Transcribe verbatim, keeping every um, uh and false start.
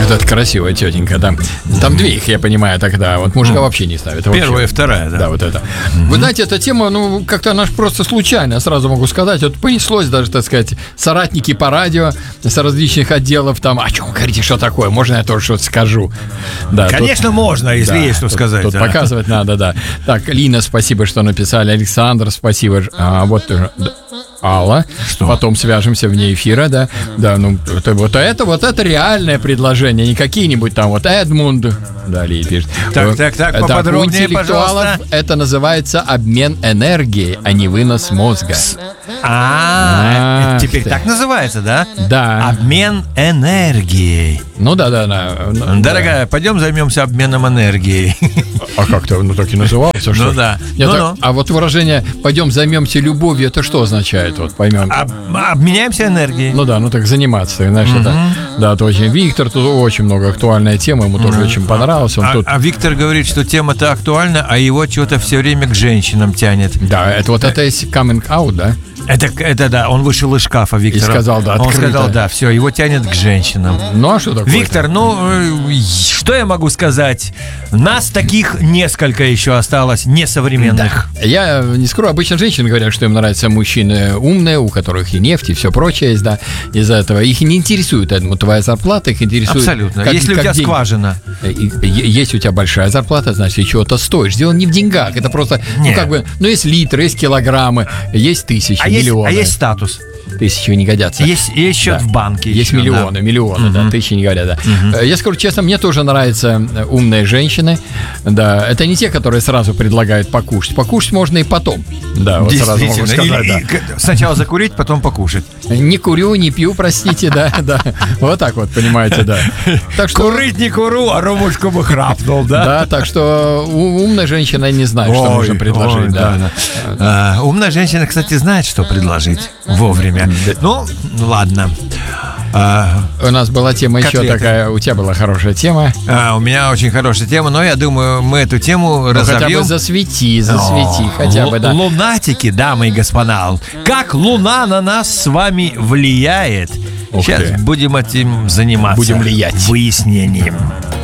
Вот это красивая тетенька, да. Там две их, я понимаю, тогда. Вот мужика вообще не ставят. Первая и вторая, да. Да, вот это. Mm-hmm. Вы знаете, эта тема, ну, как-то она ж просто случайная, сразу могу сказать. Вот понеслось даже, так сказать, соратники по радио с различных отделов там. О чем говорите, что такое? Можно я тоже что-то скажу? Да, конечно, тут, можно, если да, есть что тут, сказать. Тут да. показывать надо, да. Так, Лина, спасибо, что написали. Александр, спасибо. А, вот Алла. Что? Потом свяжемся вне эфира, да. Да, ну, это, вот это, вот это реальное предложение, не какие-нибудь там вот Эдмунд. Далее пишет. Так, так, так, поподробнее, пожалуйста. Это называется обмен энергией, а не вынос мозга. А, теперь так называется, да? Да. Обмен энергией. Ну да, да, да. Дорогая, пойдем займемся обменом энергией. А как-то, ну так и назывался, что? Ну да. Нет, ну, так, ну. А вот выражение «пойдем займемся любовью», это что означает? Вот поймем. Об, обменяемся энергией. Ну да, ну так заниматься, знаешь, mm-hmm. это. Да, это очень. Виктор, тут очень много актуальная тема, ему mm-hmm. тоже очень понравилось. Он а, тут... а Виктор говорит, что тема-то актуальна, а его что-то все время к женщинам тянет. Да, это вот это есть coming out, да? Это, это да, он вышел из шкафа, Виктор. И сказал, да, открыто. Он сказал, да, все, его тянет к женщинам. Ну, а что такое? Виктор, ну, что я могу сказать? Нас таких несколько еще осталось, несовременных. Да. Я не скрою, обычно женщины говорят, что им нравятся мужчины умные, у которых и нефть, и все прочее есть, да, из-за этого. Их не интересует, я думаю, твоя зарплата, их интересует... Абсолютно, как, если как у тебя деньги. Скважина. Есть у тебя большая зарплата, значит, и чего-то стоишь. Дело не в деньгах, это просто, Нет. ну, как бы, ну, есть литры, есть килограммы, есть тысячи, а миллионы. Есть, а есть статус. Тысячи не годятся. Есть, есть счет да. в банке. Есть еще, миллионы, да. миллионы, uh-huh. да, тысячи не говорят, да. Uh-huh. Я скажу честно, мне тоже нравятся умные женщины. Да, это не те, которые сразу предлагают покушать. Покушать можно и потом. Да, вот сразу могу сказать, и, да. И, сначала закурить, потом покушать. Не курю, не пью, простите, да, да. Вот так вот, понимаете, да. Так что... Курить не курю, а рюмочку бы храпнул, да? Да, так что умная женщина не знает, что нужно предложить. Ой, да. Да, да. А, умная женщина, кстати, знает, что предложить вовремя. Ну, ладно. А, у нас была тема котлеты. Еще такая, у тебя была хорошая тема. А, у меня очень хорошая тема, но я думаю, мы эту тему ну, разовьем. Хотя бы засвети, засвети, О, хотя л- бы, да. Лунатики, дамы и господа, как луна на нас с вами влияет. Ух Сейчас ты. Будем этим заниматься. Будем влиять. Выяснением.